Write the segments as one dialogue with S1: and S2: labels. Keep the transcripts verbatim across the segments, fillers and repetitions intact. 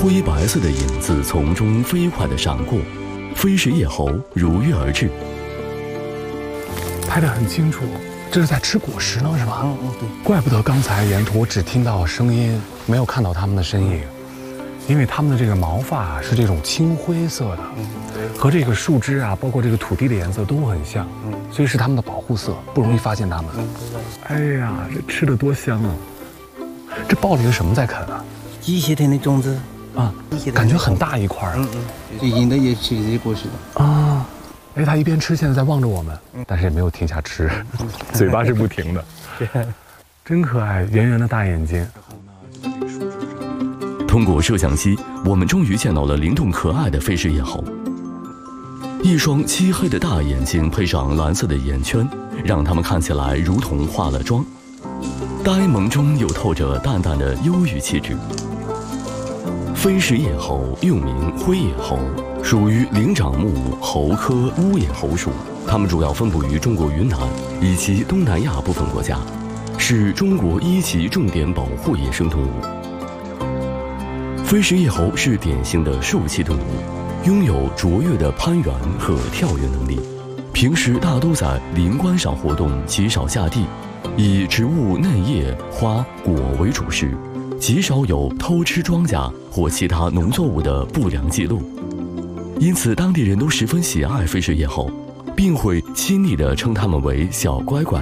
S1: 灰白色的影子从中飞快地闪过，飞食叶猴如约而至。
S2: 拍得很清楚，这是在吃果实呢，是吧？
S3: 嗯嗯，对。
S2: 怪不得刚才沿途我只听到声音，没有看到它们的身影，因为它们的这个毛发是这种青灰色的，
S3: 嗯，对，
S2: 和这个树枝啊，包括这个土地的颜色都很像，嗯，所以是它们的保护色，不容易发现它们。嗯，哎呀，这吃的多香啊！这抱的是什么在啃啊？
S3: 一些田的种子
S2: 啊，感觉很大一块。
S3: 嗯嗯，最近的也吃这些果实的
S2: 啊。哎，它一边吃，现在在望着我们，但是也没有停下吃，嘴巴是不停的。真可爱，圆圆的大眼睛。
S1: 通过摄像机，我们终于见到了灵动可爱的飞食叶猴。一双漆黑的大眼睛配上蓝色的眼圈，让它们看起来如同化了妆。呆萌中又透着淡淡的忧郁气质。飞食叶猴又名灰叶猴，属于灵长目猴科乌叶猴属。它们主要分布于中国云南以及东南亚部分国家，是中国一级重点保护野生动物。飞食叶猴是典型的树栖动物，拥有卓越的攀援和跳跃能力。平时大都在林冠上活动，极少下地，以植物嫩叶、花、果为主食，极少有偷吃庄稼或其他农作物的不良记录。因此，当地人都十分喜爱飞食叶猴，并会亲昵地称它们为小乖乖。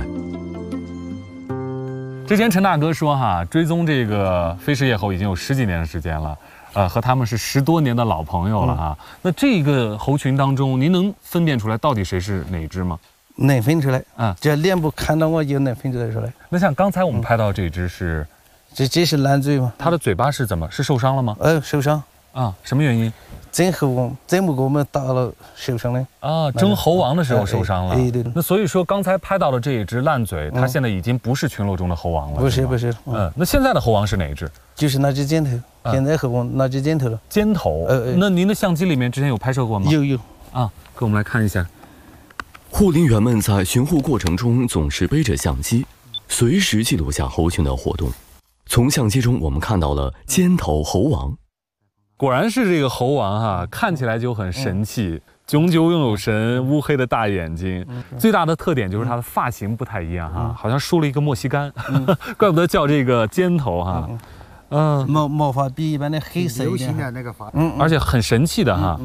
S4: 之前陈大哥说哈，追踪这个飞食叶猴已经有十几年的时间了，呃，和他们是十多年的老朋友了哈。嗯、那这个猴群当中，您能分辨出来到底谁是哪只吗？
S3: 能分出来，
S4: 嗯，
S3: 只要脸部看到我就能分出来出来。
S4: 那像刚才我们拍到这只是，嗯、
S3: 这这是蓝嘴嘛？
S4: 它的嘴巴是怎么？是受伤了吗？
S3: 呃，受伤。
S4: 啊，什么原因？
S3: 争猴王，争不过我们打了受伤的。
S4: 啊，争猴王的时候受伤了。
S3: 对对。
S4: 那所以说，刚才拍到了这一只烂嘴，它现在已经不是群落中的猴王了。
S3: 不是不是。
S4: 嗯，那现在的猴王是哪一只？
S3: 就是那只尖头，现在猴王那只尖头了。
S4: 尖头。呃，那您的相机里面之前有拍摄过吗？
S3: 有有。
S4: 啊，给我们来看一下。
S1: 护林员们在巡护过程中总是背着相机，随时记录下猴群的活动。从相机中，我们看到了尖头猴王。
S4: 果然是这个猴王哈，看起来就很神气，炯炯有神，乌黑的大眼睛。最大的特点就是它的发型不太一样哈，好像梳了一个莫西干，怪不得叫这个尖头哈。嗯，
S3: 毛毛发比一般的黑色一点，
S5: 那个发，
S4: 嗯，而且很神气的哈。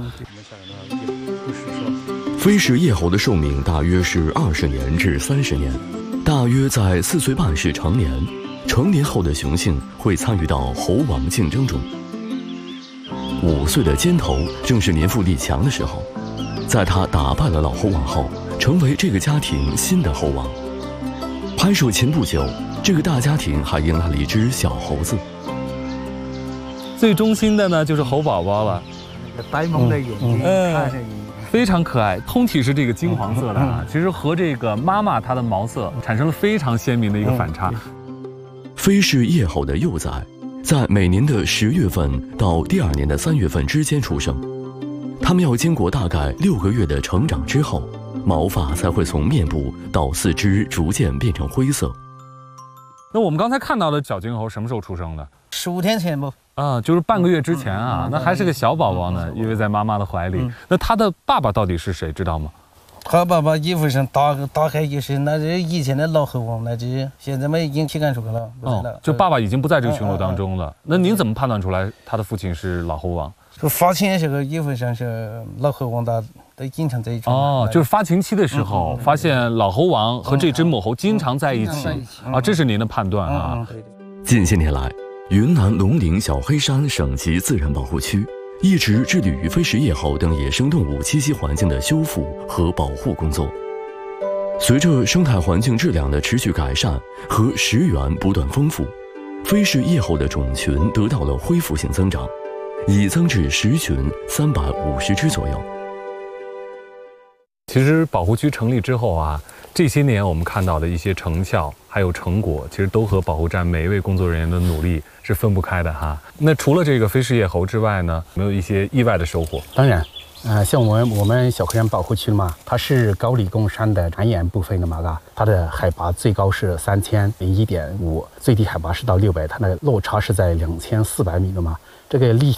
S1: 飞食叶猴的寿命大约是二十年至三十年，大约在四岁半时成年。成年后的雄性会参与到猴王竞争中。五岁的尖头正是年富力强的时候，在他打败了老猴王后，成为这个家庭新的猴王。拍摄前不久，这个大家庭还迎来了一只小猴子。
S4: 最忠心的呢，就是猴宝宝了，
S5: 那个呆萌的眼睛，
S4: 嗯，
S5: 看着你。
S4: 非常可爱，通体是这个金黄色的啊，其实和这个妈妈它的毛色产生了非常鲜明的一个反差。
S1: 飞食叶猴的幼崽在每年的十月份到第二年的三月份之间出生，它们要经过大概六个月的成长之后，毛发才会从面部到四肢逐渐变成灰色。
S4: 那我们刚才看到的小金猴什么时候出生的？
S3: 十五天前不？
S4: 啊，就是半个月之前啊，那还是个小宝宝呢，因为在妈妈的怀里。那他的爸爸到底是谁，知道吗？
S3: 他爸爸衣服上打打开就是那是以前的老猴王，那只现在嘛已经皮干出来了，不在了。
S4: 哦，就爸爸已经不在这个群落当中了。那您怎么判断出来他的父亲是老猴王？
S3: 就发情的时候衣服上是老猴王的，都经常在一起。
S4: 哦，就是发情期的时候，发现老猴王和这只母猴经常在一起啊，这是您的判断啊。
S1: 近些年来，云南龙陵小黑山省级自然保护区一直致力于飞食叶猴等野生动物栖息环境的修复和保护工作。随着生态环境质量的持续改善和食源不断丰富，飞食叶猴的种群得到了恢复性增长，已增至十群三百五十只左右。
S4: 其实保护区成立之后啊，这些年我们看到的一些成效还有成果，其实都和保护站每一位工作人员的努力是分不开的哈。那除了这个飞食叶猴之外呢，有没有一些意外的收获？
S6: 当然，呃，像我们我们小黑山保护区嘛，它是高黎贡山的南沿部分的嘛，嘎，它的海拔最高是三千零一点五，最低海拔是到六百，它的落差是在两千四百米的嘛。这个历